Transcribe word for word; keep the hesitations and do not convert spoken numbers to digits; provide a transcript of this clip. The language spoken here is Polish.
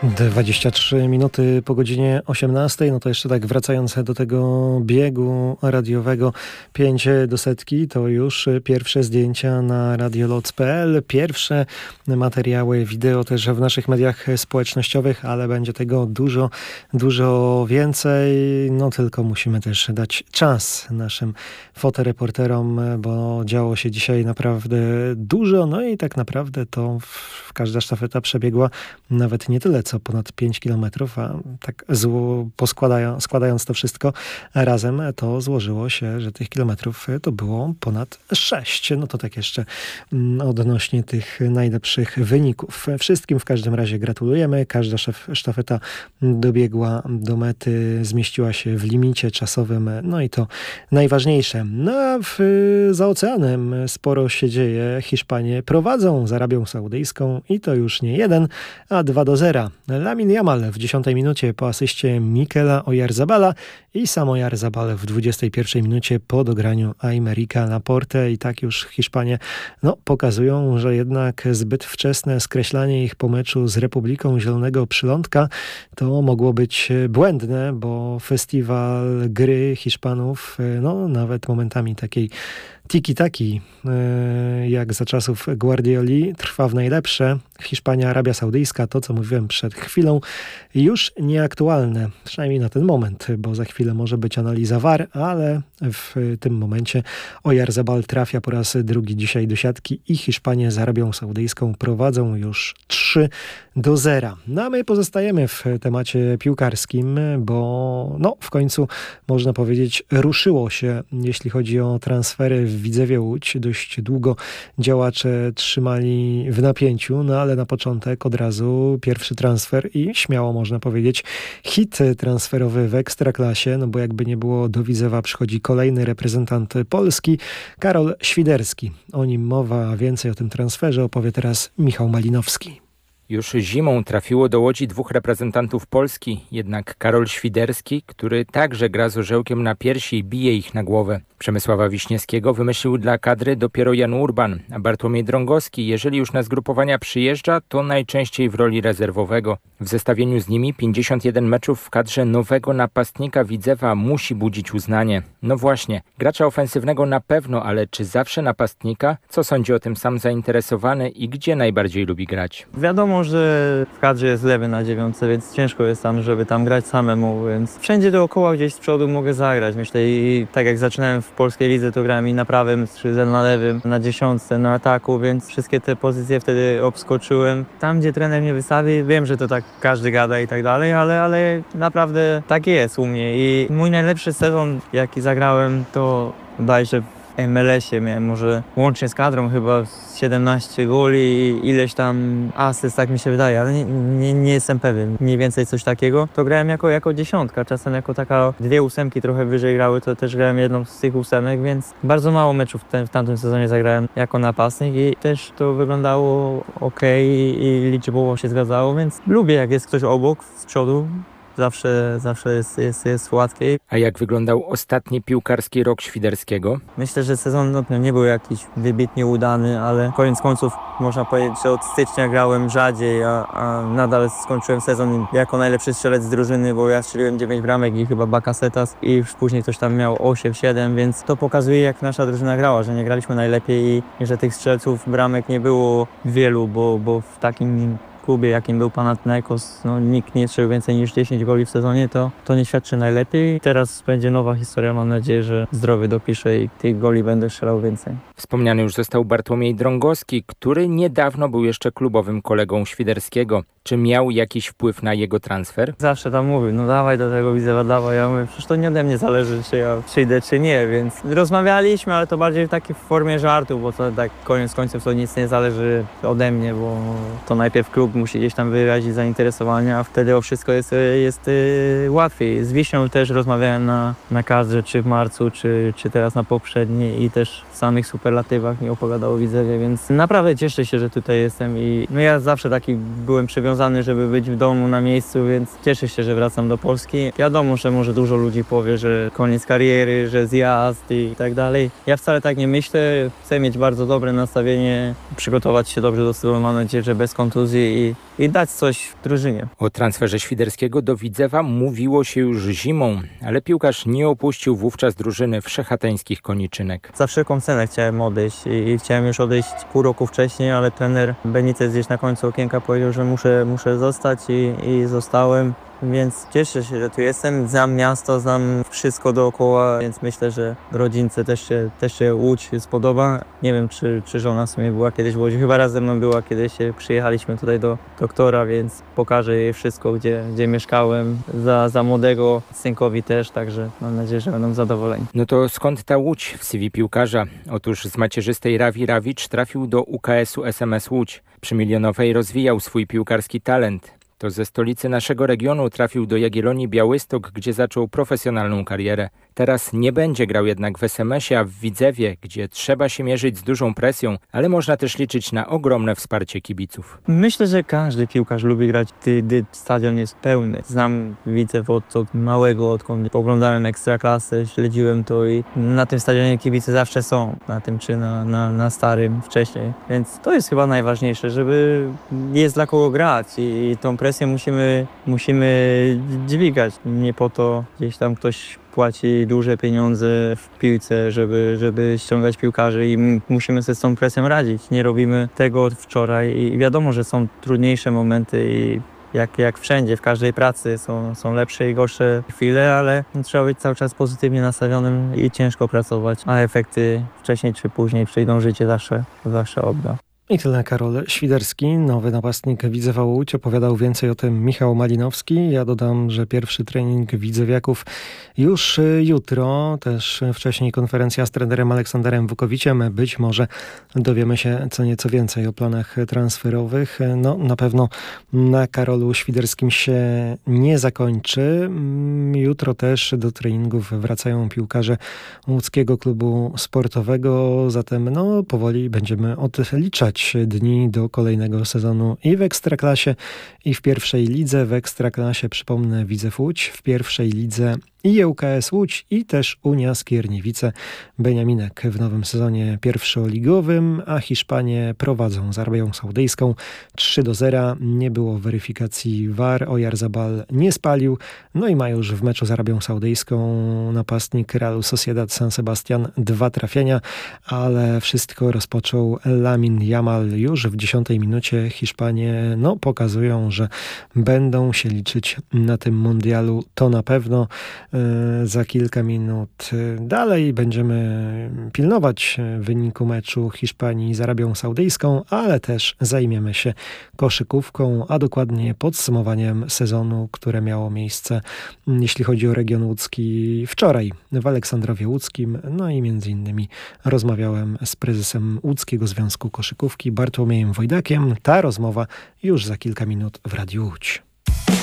dwadzieścia trzy minuty po godzinie osiemnastej. No to jeszcze tak wracając do tego biegu radiowego pięć do setki, to już pierwsze zdjęcia na radioloc kropka p l, pierwsze materiały wideo też w naszych mediach społecznościowych, ale będzie tego dużo, dużo więcej. No tylko musimy też dać czas naszym fotoreporterom, bo działo się dzisiaj naprawdę dużo. No i tak naprawdę to każda sztafeta przebiegła nawet nie tyle co ponad pięć kilometrów, a tak zło, poskładają, składając to wszystko razem, to złożyło się, że tych kilometrów to było ponad sześć. No to tak jeszcze odnośnie tych najlepszych wyników. Wszystkim w każdym razie gratulujemy. Każda szef, sztafeta dobiegła do mety, zmieściła się w limicie czasowym, no i to najważniejsze. No a w, za oceanem sporo się dzieje. Hiszpanie prowadzą z Arabią Saudyjską i to już nie jeden, a dwa do zera. Lamine Yamal w dziesiątej minucie po asyście Mikela Oyarzabala i sam Oyarzabal w dwudziestej pierwszej minucie po dograniu Aymerica Laporte. I tak już Hiszpanie no, pokazują, że jednak zbyt wczesne skreślanie ich po meczu z Republiką Zielonego Przylądka to mogło być błędne, bo festiwal gry Hiszpanów, no nawet momentami takiej tiki-taki, jak za czasów Guardioli, trwa w najlepsze. Hiszpania, Arabia Saudyjska, to co mówiłem przed chwilą, już nieaktualne, przynajmniej na ten moment, bo za chwilę może być analiza V A R, ale w tym momencie Oyarzabal trafia po raz drugi dzisiaj do siatki i Hiszpanie z Arabią Saudyjską prowadzą już trzy do zera. No a my pozostajemy w temacie piłkarskim, bo no w końcu można powiedzieć ruszyło się, jeśli chodzi o transfery w Widzewie Łódź. Dość długo działacze trzymali w napięciu, no ale na początek od razu pierwszy transfer i śmiało można powiedzieć hit transferowy w Ekstraklasie, no bo jakby nie było, do Widzewa przychodzi kolejny reprezentant Polski, Karol Świderski. O nim mowa, a więcej o tym transferze opowie teraz Michał Malinowski. Już zimą trafiło do Łodzi dwóch reprezentantów Polski, jednak Karol Świderski, który także gra z orzełkiem na piersi i bije ich na głowę. Przemysława Wiśniewskiego wymyślił dla kadry dopiero Jan Urban, a Bartłomiej Drągowski, jeżeli już na zgrupowania przyjeżdża, to najczęściej w roli rezerwowego. W zestawieniu z nimi pięćdziesiąt jeden meczów w kadrze nowego napastnika Widzewa musi budzić uznanie. No właśnie, gracza ofensywnego na pewno, ale czy zawsze napastnika? Co sądzi o tym sam zainteresowany i gdzie najbardziej lubi grać? Wiadomo, że w kadrze jest lewy na dziewiątce, więc ciężko jest tam, żeby tam grać samemu, więc wszędzie dookoła gdzieś z przodu mogę zagrać. Myślę, i tak jak zaczynałem w polskiej lidze, to grałem i na prawym, czy na lewym, na dziesiątce, na ataku, więc wszystkie te pozycje wtedy obskoczyłem. Tam, gdzie trener mnie wystawi, wiem, że to tak każdy gada i tak dalej, ale, ale naprawdę tak jest u mnie i mój najlepszy sezon, jaki zagrałem, to bodajże w M L S-ie miałem może łącznie z kadrą chyba siedemnaście goli i ileś tam asyst, tak mi się wydaje, ale nie, nie, nie jestem pewien. Mniej więcej coś takiego. To grałem jako, jako dziesiątka, czasem jako taka dwie ósemki trochę wyżej grały, to też grałem jedną z tych ósemek, więc bardzo mało meczów ten, w tamtym sezonie zagrałem jako napastnik i też to wyglądało ok i, i liczbowo się zgadzało, więc lubię, jak jest ktoś obok, z przodu. Zawsze, zawsze jest, jest, jest łatwiej. A jak wyglądał ostatni piłkarski rok Świderskiego? Myślę, że sezon no, nie był jakiś wybitnie udany, ale koniec końców można powiedzieć, że od stycznia grałem rzadziej, a, a nadal skończyłem sezon jako najlepszy strzelec z drużyny, bo ja strzeliłem dziewięć bramek i chyba Bakasetas i już później ktoś tam miał osiem siedem, więc to pokazuje, jak nasza drużyna grała, że nie graliśmy najlepiej i że tych strzelców bramek nie było wielu, bo, bo w takim klubie, jakim był Panathinaikos, no, nikt nie strzelił więcej niż dziesięć goli w sezonie, to, to nie świadczy najlepiej. Teraz będzie nowa historia, mam nadzieję, że zdrowie dopisze i tych goli będę strzelał więcej. Wspomniany już został Bartłomiej Drągowski, który niedawno był jeszcze klubowym kolegą Świderskiego. Czy miał jakiś wpływ na jego transfer? Zawsze tam mówił, no dawaj do tego Widzewa, dawaj. Ja mówię, przecież to nie ode mnie zależy, czy ja przyjdę, czy nie, więc rozmawialiśmy, ale to bardziej w takiej formie żartu, bo to tak koniec końców to nic nie zależy ode mnie, bo to najpierw klub musi gdzieś tam wyrazić zainteresowanie, a wtedy o wszystko jest, jest łatwiej. Z Wiśnią też rozmawiałem na, na kadrze, czy w marcu, czy, czy teraz na poprzedniej i też w samych superlatywach mi opowiadał o Widzewie, więc naprawdę cieszę się, że tutaj jestem i no ja zawsze taki byłem przywiązany, żeby być w domu na miejscu, więc cieszę się, że wracam do Polski. Wiadomo, że może dużo ludzi powie, że koniec kariery, że zjazd i tak dalej. Ja wcale tak nie myślę. Chcę mieć bardzo dobre nastawienie, przygotować się dobrze do sezonu. Mam nadzieję, że bez kontuzji i i dać coś w drużynie. O transferze Świderskiego do Widzewa mówiło się już zimą, ale piłkarz nie opuścił wówczas drużyny wszechateńskich Koniczynek. Za wszelką cenę chciałem odejść i chciałem już odejść pół roku wcześniej, ale trener Benitez gdzieś na końcu okienka powiedział, że muszę, muszę zostać i, i zostałem. Więc cieszę się, że tu jestem, znam miasto, znam wszystko dookoła, więc myślę, że rodzince też się, też się Łódź spodoba. Nie wiem, czy, czy żona w sumie była kiedyś w Łodzi, chyba raz ze mną była, kiedy się przyjechaliśmy tutaj do doktora, więc pokażę jej wszystko, gdzie, gdzie mieszkałem, za, za młodego synkowi też, także mam nadzieję, że będą zadowoleni. No to skąd ta Łódź w C V piłkarza? Otóż z macierzystej Rawi Rawicz trafił do U K S-u S M S Łódź. Przy Milionowej rozwijał swój piłkarski talent. To ze stolicy naszego regionu trafił do Jagiellonii Białystok, gdzie zaczął profesjonalną karierę. Teraz nie będzie grał jednak w S M S-ie, a w Widzewie, gdzie trzeba się mierzyć z dużą presją, ale można też liczyć na ogromne wsparcie kibiców. Myślę, że każdy piłkarz lubi grać, gdy, gdy stadion jest pełny. Znam Widzew od, od małego, odkąd oglądałem Ekstraklasę, śledziłem to i na tym stadionie kibice zawsze są, na tym czy na, na, na starym wcześniej. Więc to jest chyba najważniejsze, żeby jest dla kogo grać i, i tą presję musimy, musimy dźwigać. Nie po to gdzieś tam ktoś płaci duże pieniądze w piłce, żeby, żeby ściągać piłkarzy i musimy sobie z tą presją radzić. Nie robimy tego od wczoraj i wiadomo, że są trudniejsze momenty i jak, jak wszędzie, w każdej pracy są, są lepsze i gorsze chwile, ale trzeba być cały czas pozytywnie nastawionym i ciężko pracować, a efekty wcześniej czy później przyjdą, życie zawsze, zawsze odda. I tyle Karol Świderski, nowy napastnik Widzewa Łódź. Opowiadał więcej o tym Michał Malinowski. Ja dodam, że pierwszy trening widzewiaków już jutro. Też wcześniej konferencja z trenerem Aleksanderem Wukowiciem. Być może dowiemy się co nieco więcej o planach transferowych. No na pewno na Karolu Świderskim się nie zakończy. Jutro też do treningów wracają piłkarze łódzkiego klubu sportowego. Zatem no powoli będziemy odliczać dni do kolejnego sezonu i w Ekstraklasie, i w pierwszej lidze. W Ekstraklasie, przypomnę, Widzew Łódź, w pierwszej lidze i U K S Łódź, i też Unia Skierniewice. Beniaminek w nowym sezonie pierwszoligowym, a Hiszpanie prowadzą z Arabią Saudyjską trzy do zera. Nie było weryfikacji V A R, Oyarzabal nie spalił. No i ma już w meczu z Arabią Saudyjską napastnik Realu Sociedad San Sebastian dwa trafienia, ale wszystko rozpoczął Lamin Yamal już w dziesiątej minucie. Hiszpanie no, pokazują, że będą się liczyć na tym mundialu, to na pewno. Za kilka minut dalej będziemy pilnować wyniku meczu Hiszpanii z Arabią Saudyjską, ale też zajmiemy się koszykówką, a dokładnie podsumowaniem sezonu, które miało miejsce, jeśli chodzi o region łódzki, wczoraj w Aleksandrowie Łódzkim. No i między innymi rozmawiałem z prezesem Łódzkiego Związku Koszykówki Bartłomiejem Wojdakiem. Ta rozmowa już za kilka minut w Radiu Łódź.